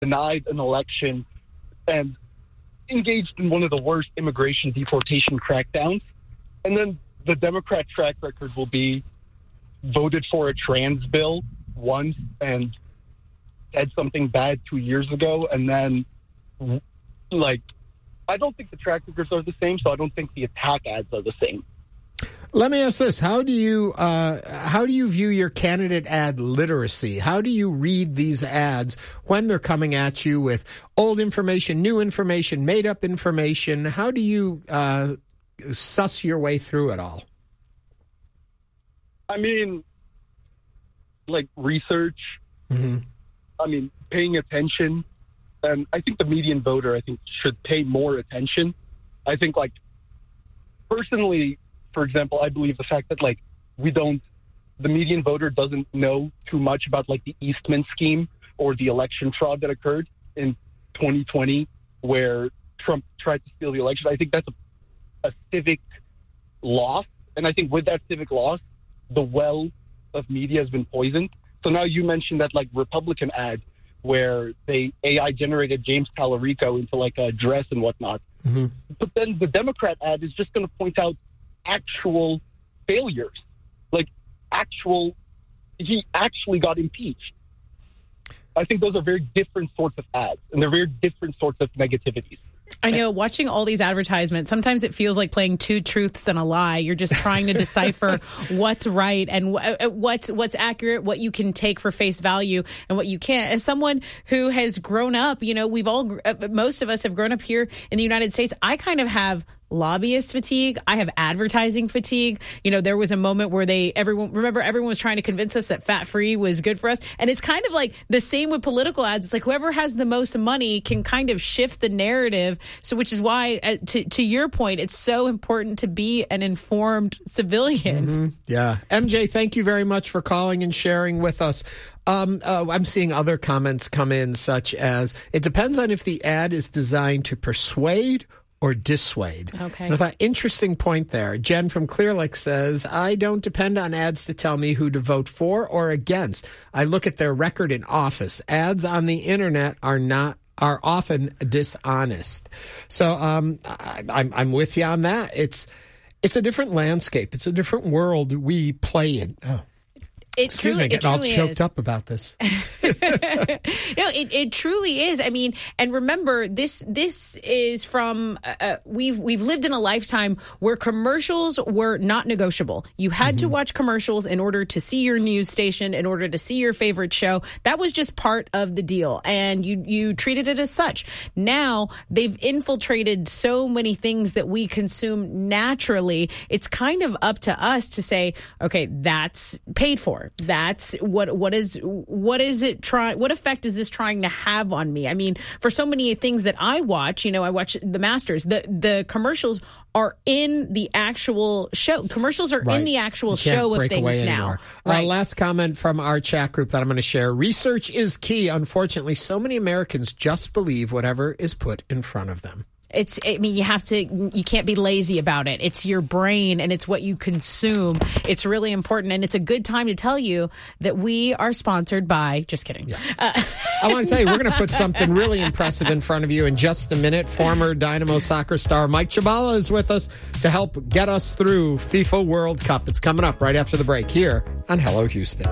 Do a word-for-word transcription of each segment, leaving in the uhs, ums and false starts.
denied an election, and engaged in one of the worst immigration deportation crackdowns. And then the Democrat track record will be voted for a trans bill once and said something bad two years ago. And then, like, I don't think the track records are the same, so I don't think the attack ads are the same. Let me ask this. How do you uh, how do you view your candidate ad literacy? How do you read these ads when they're coming at you with old information, new information, made-up information? How do you uh, suss your way through it all? I mean, like research. Mm-hmm. I mean, paying attention. And I think the median voter, I think, should pay more attention. I think, like, personally, for example, I believe the fact that, like, we don't, the median voter doesn't know too much about, like, the Eastman scheme or the election fraud that occurred in twenty twenty where Trump tried to steal the election. I think that's a, a civic loss. And I think with that civic loss, the well of media has been poisoned. So now you mentioned that, like, Republican ad where they A I generated James Talarico into, like, a dress and whatnot. Mm-hmm. But then the Democrat ad is just going to point out actual failures, like actual, he actually got impeached. I think those are very different sorts of ads, and they're very different sorts of negativities. I know, watching all these advertisements, sometimes it feels like playing two truths and a lie. You're just trying to decipher what's right and what's what's accurate, what you can take for face value and what you can't. As someone who has grown up, you know, we've all, most of us have grown up here in the United States. I kind of have lobbyist fatigue. I have advertising fatigue. You know, there was a moment where they, everyone, remember everyone was trying to convince us that fat free was good for us. And it's kind of like the same with political ads. It's like whoever has the most money can kind of shift the narrative. So, which is why, uh, to, to your point, it's so important to be an informed civilian. Mm-hmm. Yeah. M J, thank you very much for calling and sharing with us. Um, uh, I'm seeing other comments come in, such as, it depends on if the ad is designed to persuade or dissuade. Okay. And I thought, interesting point there. Jen from Clear Lake says, I don't depend on ads to tell me who to vote for or against. I look at their record in office. Ads on the internet are not are often dishonest. So um, I, I'm I'm with you on that. It's it's a different landscape. It's a different world we play in. Oh. It Excuse truly, me, getting it all truly choked is. up about this. No, it, it truly is. I mean, and remember, this this is from uh, we've we've lived in a lifetime where commercials were not negotiable. You had mm-hmm. to watch commercials in order to see your news station, in order to see your favorite show. That was just part of the deal, and you you treated it as such. Now they've infiltrated so many things that we consume naturally. It's kind of up to us to say, okay, that's paid for. That's what what is what is it try what effect is this trying to have on me? I mean, for so many things that I watch, you know, I watch the Masters. The the commercials are in the actual show. Commercials are right. in the actual show of things now. Right. Uh, last comment from our chat group that I'm going to share. Research is key. Unfortunately, so many Americans just believe whatever is put in front of them. It's, I mean, you have to, you can't be lazy about it. It's your brain and it's what you consume. It's really important. And it's a good time to tell you that we are sponsored by, just kidding. Yeah. Uh, I want to tell you, we're going to put something really impressive in front of you in just a minute. Former Dynamo soccer star Mike Chabala is with us to help get us through FIFA World Cup. It's coming up right after the break here on Hello Houston.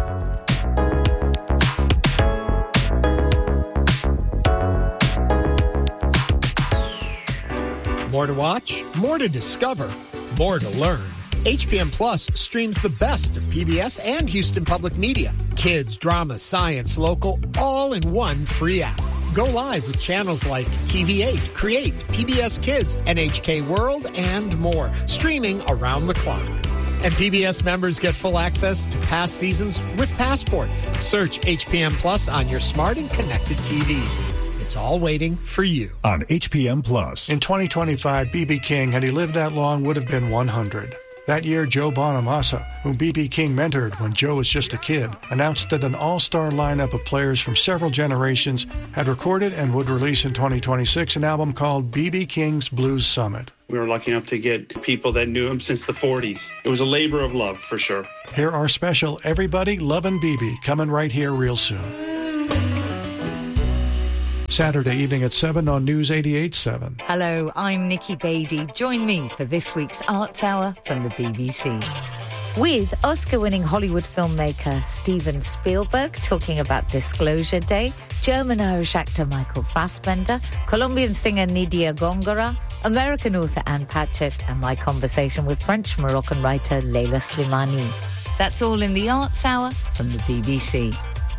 More to watch, more to discover, more to learn. H P M Plus streams the best of P B S and Houston Public Media. Kids, drama, science, local, all in one free app. Go live with channels like T V eight, Create, P B S Kids, N H K World, and more. Streaming around the clock. And P B S members get full access to past seasons with Passport. Search H P M Plus on your smart and connected T Vs. It's all waiting for you on H P M Plus. In twenty twenty-five, B B. King, had he lived that long, would have been one hundred. That year, Joe Bonamassa, whom B B. King mentored when Joe was just a kid, announced that an all-star lineup of players from several generations had recorded and would release in twenty twenty-six an album called B B. King's Blues Summit. We were lucky enough to get people that knew him since the forties. It was a labor of love, for sure. Hear our special Everybody Lovin' B B coming right here real soon. Saturday evening at seven on News eighty-eight point seven. Hello, I'm Nikki Beattie. Join me for this week's Arts Hour from the B B C. With Oscar-winning Hollywood filmmaker Steven Spielberg talking about Disclosure Day, German-Irish actor Michael Fassbender, Colombian singer Nidia Góngora, American author Anne Patchett, and my conversation with French-Moroccan writer Leila Slimani. That's all in the Arts Hour from the B B C.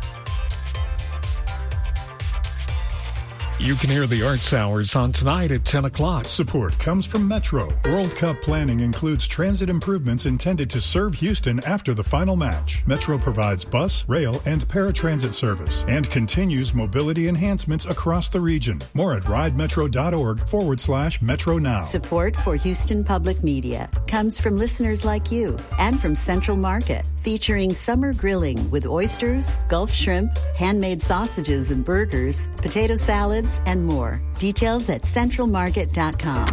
You can hear the Arts Hours on tonight at ten o'clock. Support comes from Metro. World Cup planning includes transit improvements intended to serve Houston after the final match. Metro provides bus, rail, and paratransit service and continues mobility enhancements across the region. More at ridemetro.org forward slash Metro Now. Support for Houston Public Media comes from listeners like you and from Central Market, featuring summer grilling with oysters, Gulf shrimp, handmade sausages and burgers, potato salads, and more. Details at central market dot com.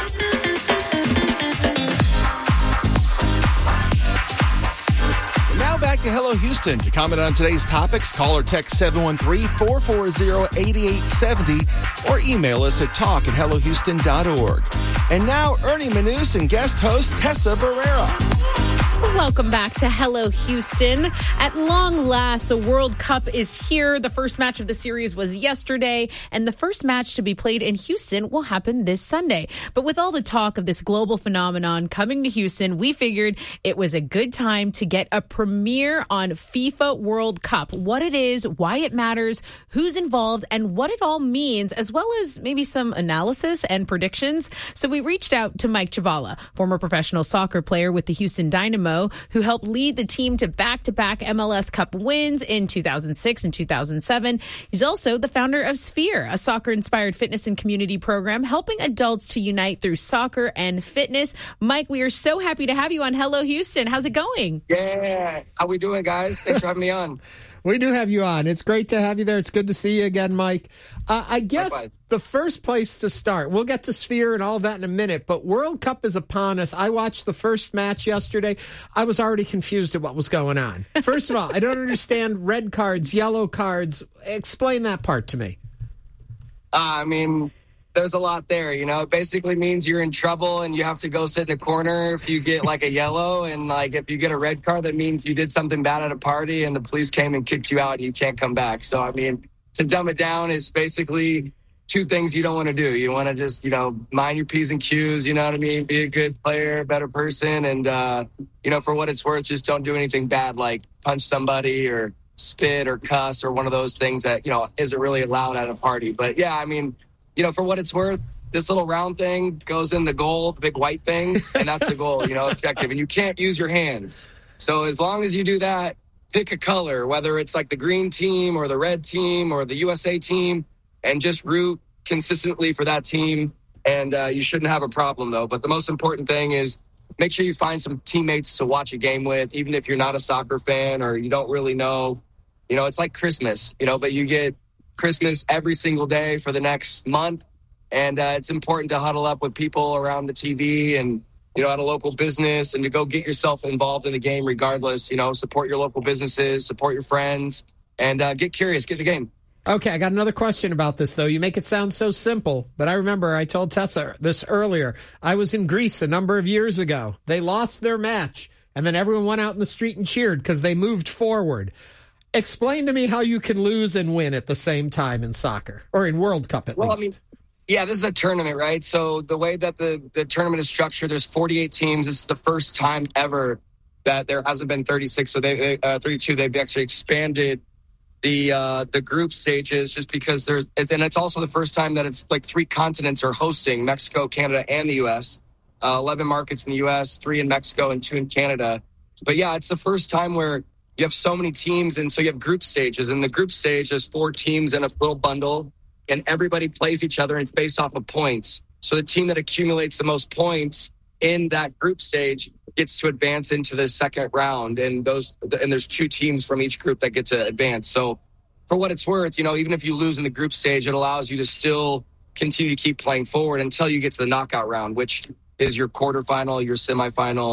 Now back to Hello Houston. To comment on today's topics, call or text seven one three, four four zero, eight eight seven zero or email us at talk at hello houston dot org. And now, Ernie Manous and guest host Tessa Barrera. Welcome back to Hello Houston. At long last, the World Cup is here. The first match of the series was yesterday, and the first match to be played in Houston will happen this Sunday. But with all the talk of this global phenomenon coming to Houston, we figured it was a good time to get a premiere on FIFA World Cup. What it is, why it matters, who's involved, and what it all means, as well as maybe some analysis and predictions. So we reached out to Mike Chavala, former professional soccer player with the Houston Dynamo, who helped lead the team to back-to-back M L S Cup wins in two thousand six and two thousand seven. He's also the founder of Sphere, a soccer-inspired fitness and community program helping adults to unite through soccer and fitness. Mike, we are so happy to have you on Hello Houston. How's it going? Yeah, how we doing, guys? Thanks for having me on. We do have you on. It's great to have you there. It's good to see you again, Mike. Uh, I guess Likewise. The first place to start, we'll get to Sphere and all of that in a minute, but World Cup is upon us. I watched the first match yesterday. I was already confused at what was going on. First of all, I don't understand red cards, yellow cards. Explain that part to me. Uh, I mean... There's a lot there, you know. It basically means you're in trouble and you have to go sit in a corner if you get like a yellow. And like if you get a red card, that means you did something bad at a party and the police came and kicked you out and you can't come back. So, I mean, to dumb it down is basically two things you don't want to do. You want to just, you know, mind your P's and Q's, you know what I mean? Be a good player, better person. And, uh, you know, for what it's worth, just don't do anything bad like punch somebody or spit or cuss or one of those things that, you know, isn't really allowed at a party. But, yeah, I mean, you know, for what it's worth, this little round thing goes in the goal, the big white thing, and that's the goal, you know, objective. And you can't use your hands. So as long as you do that, pick a color, whether it's like the green team or the red team or the U S A team, and just root consistently for that team. And uh, you shouldn't have a problem, though. But the most important thing is make sure you find some teammates to watch a game with, even if you're not a soccer fan or you don't really know. You know, it's like Christmas, you know, but you get Christmas every single day for the next month. And uh, it's important to huddle up with people around the T V and, you know, at a local business and to go get yourself involved in the game regardless. You know, support your local businesses, support your friends, and uh, get curious, get in the game. Okay, I got another question about this, though. You make it sound so simple, but I remember I told Tessa this earlier. I was in Greece a number of years ago. They lost their match, and then everyone went out in the street and cheered because they moved forward. Explain to me how you can lose and win at the same time in soccer, or in World Cup at well, least. I mean, yeah, this is a tournament, right? So the way that the, the tournament is structured, there's forty-eight teams. This is the first time ever that there hasn't been thirty-six, so they uh, thirty-two. They've actually expanded the uh, the group stages just because there's, and it's also the first time that it's like three continents are hosting: Mexico, Canada, and the U S. Uh, Eleven markets in the U S, three in Mexico, and two in Canada. But yeah, it's the first time where you have so many teams, and so you have group stages. And the group stage is four teams in a little bundle, and everybody plays each other, and it's based off of points. So the team that accumulates the most points in that group stage gets to advance into the second round. And those, and there's two teams from each group that get to advance. So for what it's worth, you know, even if you lose in the group stage, it allows you to still continue to keep playing forward until you get to the knockout round, which is your quarterfinal, your semifinal,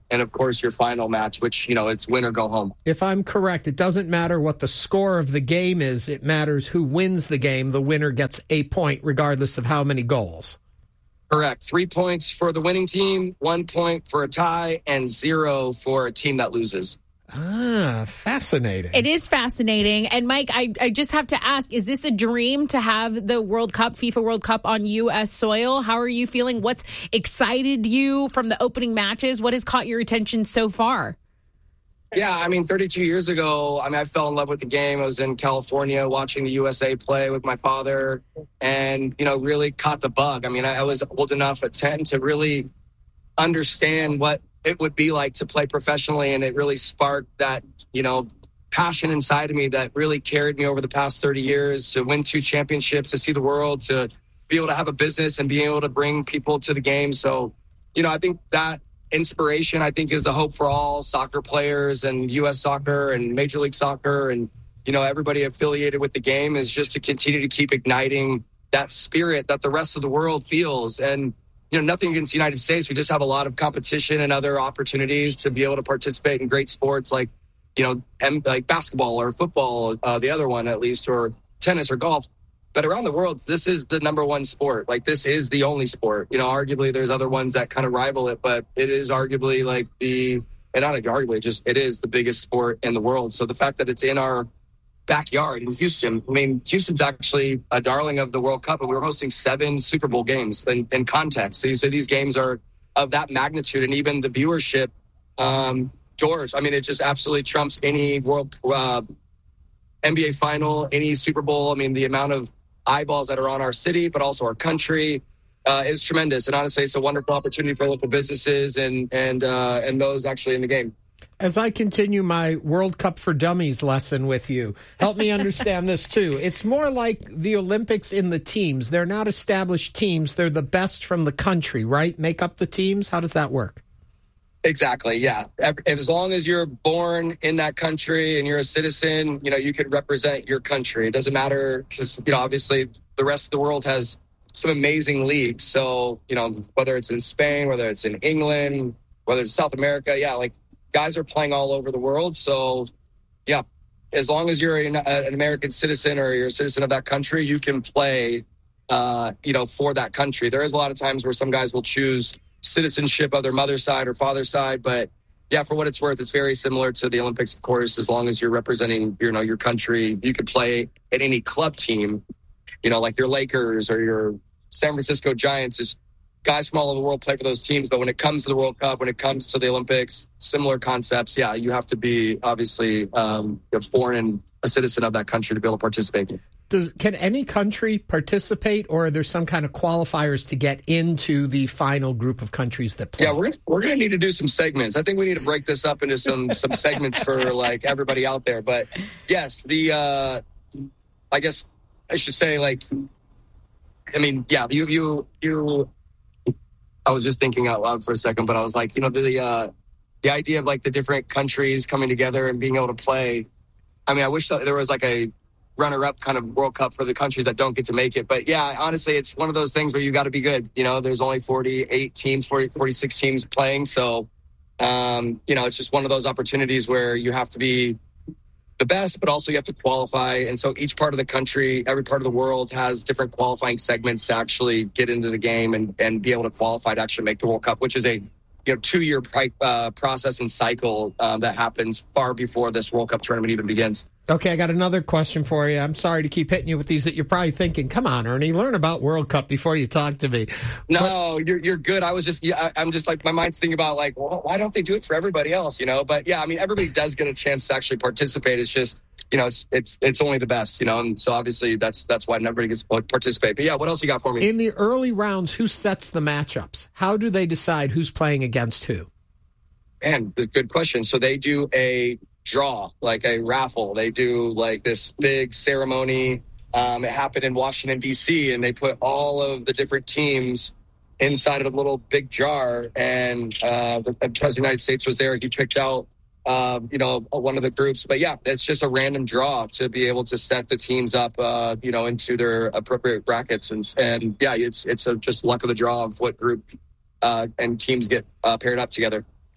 and of course your final match, which, you know, it's win or go home. If I'm correct, it doesn't matter what the score of the game is. It matters who wins the game. The winner gets a point regardless of how many goals. Correct. Three points for the winning team, one point for a tie, and zero for a team that loses. Ah, fascinating. It is fascinating. And Mike, I, I just have to ask, is this a dream to have the World Cup, FIFA World Cup on U S soil? How are you feeling? What's excited you from the opening matches? What has caught your attention so far? Yeah, I mean, thirty-two years ago, I mean, I fell in love with the game. I was in California watching the U S A play with my father and, you know, really caught the bug. I mean, I, I was old enough at ten to really understand what it would be like to play professionally. And it really sparked that, you know, passion inside of me that really carried me over the past thirty years to win two championships, to see the world, to be able to have a business and be able to bring people to the game. So, you know, I think that inspiration, I think, is the hope for all soccer players and U S soccer and Major League Soccer and, you know, everybody affiliated with the game, is just to continue to keep igniting that spirit that the rest of the world feels. And, you know, nothing against the United States. We just have a lot of competition and other opportunities to be able to participate in great sports like, you know, M- like basketball or football, uh, the other one at least, or tennis or golf. But around the world, this is the number one sport. Like, this is the only sport. You know, arguably there's other ones that kind of rival it, but it is arguably like the, and not arguably, just it is the biggest sport in the world. So the fact that it's in our backyard in Houston, I mean, Houston's actually a darling of the World Cup, and we were hosting seven Super Bowl games in, in context. So, so these games are of that magnitude, and even the viewership um, doors. I mean, it just absolutely trumps any World uh, N B A final, any Super Bowl. I mean, the amount of eyeballs that are on our city, but also our country, uh, is tremendous. And honestly, it's a wonderful opportunity for local businesses and and uh, and those actually in the game. As I continue my World Cup for Dummies lesson with you, help me understand this too. It's more like the Olympics in the teams. They're not established teams. They're the best from the country, right? Make up the teams. How does that work? Exactly, yeah. As long as you're born in that country and you're a citizen, you know, you could represent your country. It doesn't matter because, you know, obviously the rest of the world has some amazing leagues. So, you know, whether it's in Spain, whether it's in England, whether it's South America, yeah, like, guys are playing all over the world. So, yeah, as long as you're an, an American citizen or you're a citizen of that country, you can play, uh, you know, for that country. There is a lot of times where some guys will choose citizenship of their mother's side or father's side. But, yeah, for what it's worth, it's very similar to the Olympics, of course. As long as you're representing, you know, your country, you could play at any club team, you know, like your Lakers or your San Francisco Giants. Is guys from all over the world play for those teams, but when it comes to the World Cup, when it comes to the Olympics, similar concepts, yeah, you have to be obviously um, born and a citizen of that country to be able to participate. Does can any country participate, or are there some kind of qualifiers to get into the final group of countries that play? Yeah, we're we're going to need to do some segments. I think we need to break this up into some some segments for like everybody out there. But yes, the uh, I guess I should say like, I mean, yeah, you you you. I was just thinking out loud for a second, but I was like, you know, the uh, the idea of like the different countries coming together and being able to play. I mean, I wish that there was like a runner-up kind of World Cup for the countries that don't get to make it. But yeah, honestly, it's one of those things where you got to be good. You know, there's only forty-eight teams, forty, forty-six teams playing. So, um, you know, it's just one of those opportunities where you have to be the best, but also you have to qualify. And so each part of the country, every part of the world has different qualifying segments to actually get into the game and, and be able to qualify to actually make the World Cup, which is a you know two-year uh, process and cycle um, that happens far before this World Cup tournament even begins. Okay, I got another question for you. I'm sorry to keep hitting you with these that you're probably thinking, come on, Ernie, learn about World Cup before you talk to me. No, but, you're you're good. I was just, yeah, I'm just like, my mind's thinking about like, well, why don't they do it for everybody else, you know? But yeah, I mean, everybody does get a chance to actually participate. It's just, you know, it's it's it's only the best, you know? And so obviously that's that's why everybody gets to participate. But yeah, what else you got for me? In the early rounds, who sets the matchups? How do they decide who's playing against who? Man, good question. So they do a draw, like a raffle. They do like this big ceremony. Um, it happened in Washington, D C, and they put all of the different teams inside of a little big jar. And uh, the, the President of the United States was there. He picked out, uh, you know, one of the groups. But yeah, it's just a random draw to be able to set the teams up, uh, you know, into their appropriate brackets. And, and yeah, it's it's a, just luck of the draw of what group uh, and teams get uh, paired up together.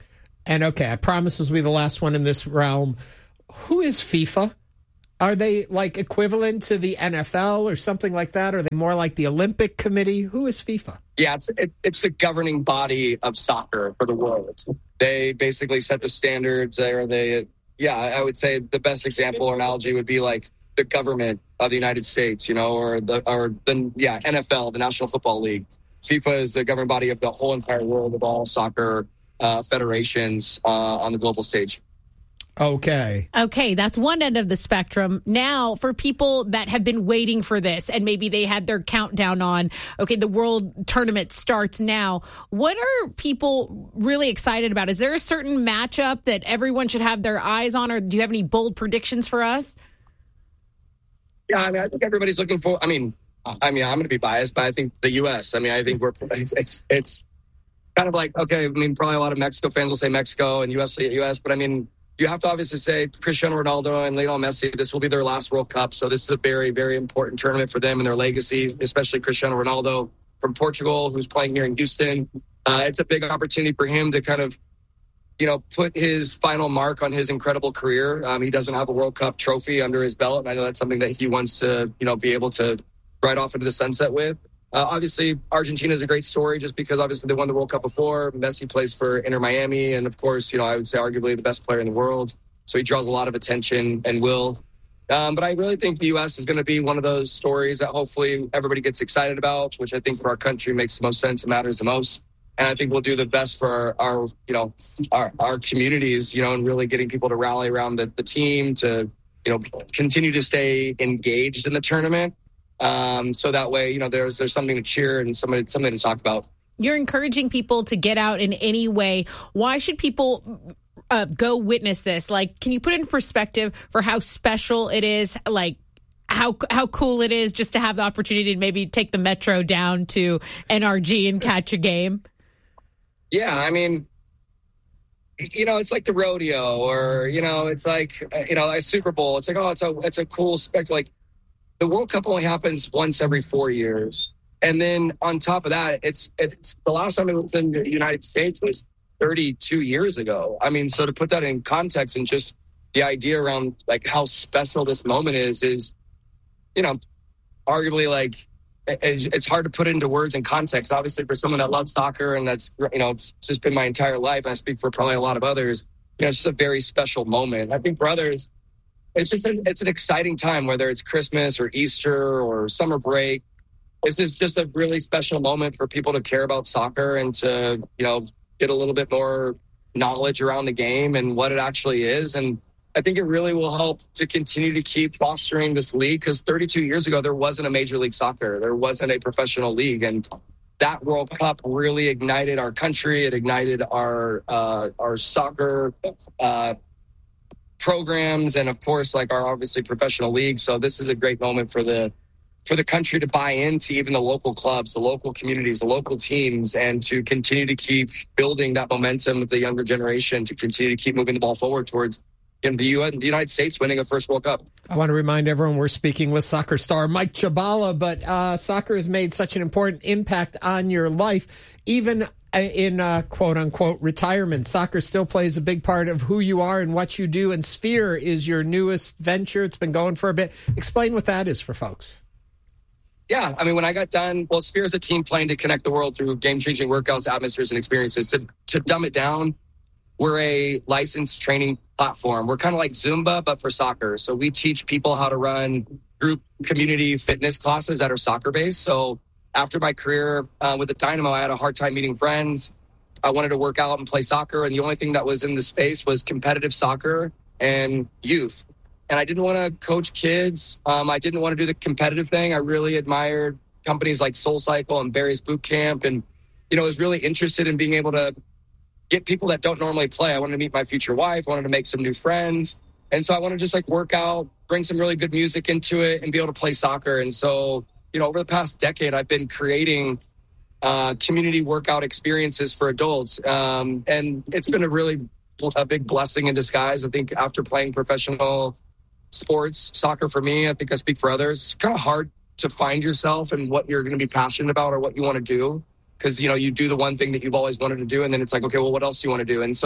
And okay, I promise this will be the last one in this realm. Who is FIFA? Are they like equivalent to the N F L or something like that? Are they more like the Olympic Committee? Who is FIFA? Yeah, it's it, it's the governing body of soccer for the world. They basically set the standards. Or they, yeah, I would say the best example or analogy would be like the government of the United States, you know, or the or the yeah N F L, the National Football League. FIFA is the governing body of the whole entire world of all soccer uh, federations uh, on the global stage. Okay. Okay, that's one end of the spectrum. Now, for people that have been waiting for this and maybe they had their countdown on, okay, the world tournament starts now. What are people really excited about? Is there a certain matchup that everyone should have their eyes on, or do you have any bold predictions for us? Yeah, I mean, I think everybody's looking for, I mean, I mean, I'm going to be biased, but I think the U S, I mean, I think we're, it's, it's kind of like, okay, I mean, probably a lot of Mexico fans will say Mexico and U S, U S, but I mean, you have to obviously say Cristiano Ronaldo and Lionel Messi, this will be their last World Cup. So this is a very, very important tournament for them and their legacy, especially Cristiano Ronaldo from Portugal, who's playing here in Houston. Uh, it's a big opportunity for him to kind of, you know, put his final mark on his incredible career. Um, he doesn't have a World Cup trophy under his belt, and I know that's something that he wants to, you know, be able to ride off into the sunset with. Uh, obviously, Argentina is a great story just because obviously they won the World Cup before. Messi plays for Inter Miami, and of course, you know, I would say arguably the best player in the world. So he draws a lot of attention and will. Um, but I really think the U S is going to be one of those stories that hopefully everybody gets excited about, which I think for our country makes the most sense and matters the most. And I think we'll do the best for our, our you know, our, our communities, you know, and really getting people to rally around the, the team to, you know, continue to stay engaged in the tournament. Um, so that way, you know, there's there's something to cheer and somebody, something to talk about. You're encouraging people to get out in any way. Why should people uh, go witness this? Like, can you put it in perspective for how special it is? Like, how how cool it is just to have the opportunity to maybe take the metro down to N R G and catch a game? Yeah, I mean, you know, it's like the rodeo, or you know, it's like you know, a Super Bowl. It's like, oh, it's a it's a cool spectacle. Like, the World Cup only happens once every four years. And then on top of that, it's it's the last time it was in the United States was thirty-two years ago. I mean, so to put that in context and just the idea around like how special this moment is, is, you know, arguably like it's hard to put into words and context. Obviously for someone that loves soccer and that's, you know, it's just been my entire life. And I speak for probably a lot of others. You know, it's just a very special moment. I think for others, it's just a, it's an exciting time, whether it's Christmas or Easter or summer break. This is just a really special moment for people to care about soccer and to, you know, get a little bit more knowledge around the game and what it actually is. And I think it really will help to continue to keep fostering this league, because thirty-two years ago, there wasn't a Major League Soccer. There wasn't a professional league. And that World Cup really ignited our country. It ignited our, uh, our soccer, uh, programs, and of course, like our obviously professional league. So this is a great moment for the for the country to buy into even the local clubs, the local communities, the local teams, and to continue to keep building that momentum with the younger generation to continue to keep moving the ball forward towards in the, U S, the United States winning a first World Cup. I want to remind everyone we're speaking with soccer star Mike Chabala, but uh, soccer has made such an important impact on your life, even in uh, quote unquote retirement. Soccer still plays a big part of who you are and what you do. And Sphere is your newest venture. It's been going for a bit. Explain what that is for folks. Yeah, I mean, when I got done, well, Sphere is a team playing to connect the world through game-changing workouts, atmospheres, and experiences. To to dumb it down, we're a licensed training platform. We're kind of like Zumba, but for soccer. So we teach people how to run group community fitness classes that are soccer-based. So after my career uh, with the Dynamo, I had a hard time meeting friends. I wanted to work out and play soccer, and the only thing that was in the space was competitive soccer and youth. And I didn't want to coach kids. Um, I didn't want to do the competitive thing. I really admired companies like SoulCycle and Barry's Boot Camp, and you know, was really interested in being able to get people that don't normally play. I wanted to meet my future wife. I wanted to make some new friends. And so I wanted to just like work out, bring some really good music into it, and be able to play soccer. And so, you know, over the past decade, I've been creating uh, community workout experiences for adults. Um, and it's been a really a big blessing in disguise. I think after playing professional sports, soccer for me, I think I speak for others, it's kind of hard to find yourself and what you're going to be passionate about or what you want to do. Because, you know, you do the one thing that you've always wanted to do, and then it's like, okay, well, what else do you want to do? And so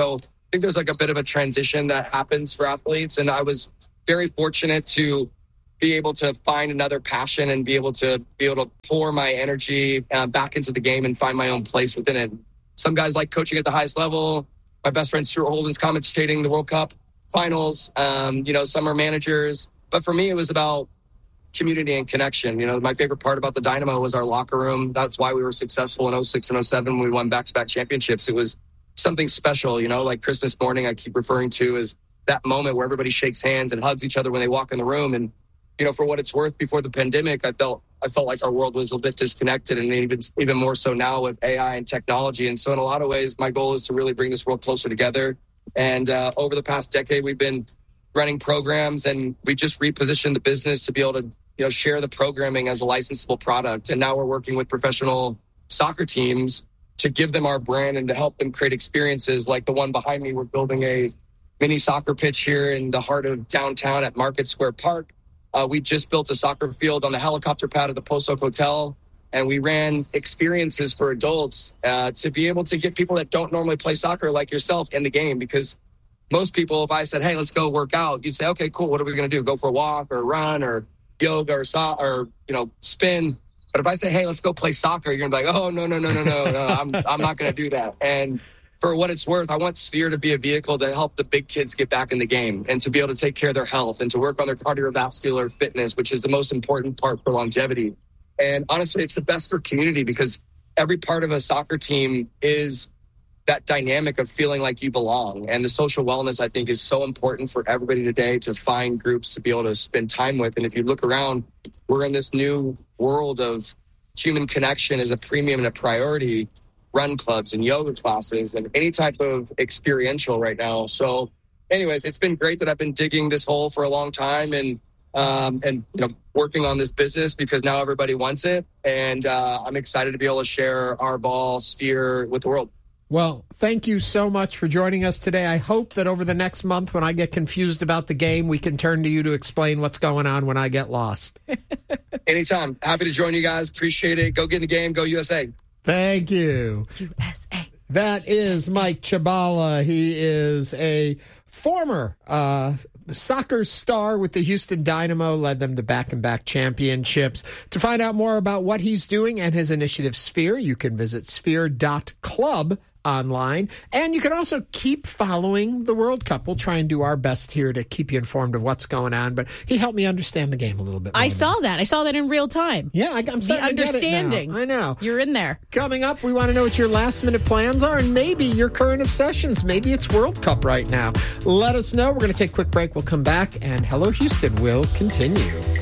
think there's like a bit of a transition that happens for athletes. And I was very fortunate to be able to find another passion and be able to be able to pour my energy uh, back into the game and find my own place within it. Some guys like coaching at the highest level. My best friend Stuart Holden's commentating the World Cup finals. Um, you know, some are managers. But for me, it was about community and connection. You know, my favorite part about the Dynamo was our locker room. That's why we were successful in oh six and oh seven when we won back-to-back championships. It was something special, you know, like Christmas morning I keep referring to as that moment where everybody shakes hands and hugs each other when they walk in the room. And, you know, for what it's worth, before the pandemic, I felt I felt like our world was a bit disconnected, and even even more so now with A I and technology. And so in a lot of ways, my goal is to really bring this world closer together. And uh, over the past decade, we've been running programs, and we just repositioned the business to be able to, you know, share the programming as a licensable product. And now we're working with professional soccer teams to give them our brand and to help them create experiences like the one behind me. We're building a mini soccer pitch here in the heart of downtown at Market Square Park. Uh, we just built a soccer field on the helicopter pad of the Post Oak Hotel, and we ran experiences for adults uh, to be able to get people that don't normally play soccer like yourself in the game. Because most people, if I said, hey, let's go work out, you'd say, okay, cool. What are we going to do? Go for a walk or run or yoga or, so- or you know, spin. But if I say, hey, let's go play soccer, you're going to be like, oh, no, no, no, no, no, no, I'm, I'm not going to do that. And for what it's worth, I want Sphere to be a vehicle to help the big kids get back in the game and to be able to take care of their health and to work on their cardiovascular fitness, which is the most important part for longevity. And honestly, it's the best for community because every part of a soccer team is that dynamic of feeling like you belong. And the social wellness, I think, is so important for everybody today to find groups to be able to spend time with. And if you look around, we're in this new world of human connection as a premium and a priority. Run clubs and yoga classes and any type of experiential right now. So anyways, it's been great that I've been digging this hole for a long time and, um, and, you know, working on this business because now everybody wants it. And, uh, I'm excited to be able to share our ball Sphere with the world. Well, thank you so much for joining us today. I hope that over the next month when I get confused about the game, we can turn to you to explain what's going on when I get lost. Anytime. Happy to join you guys. Appreciate it. Go get in the game. Go U S A. Thank you. U S A. That is Mike Chabala. He is a former uh, soccer star with the Houston Dynamo, led them to back-and-back championships. To find out more about what he's doing and his initiative Sphere, you can visit sphere dot club online. And you can also keep following the World Cup. We'll try and do our best here to keep you informed of what's going on. But he helped me understand the game a little bit more. I saw that. I saw that in real time. Yeah, I, I'm starting the to get it now. understanding. I know. You're in there. Coming up, we want to know what your last-minute plans are and maybe your current obsessions. Maybe it's World Cup right now. Let us know. We're going to take a quick break. We'll come back, and Hello Houston will continue.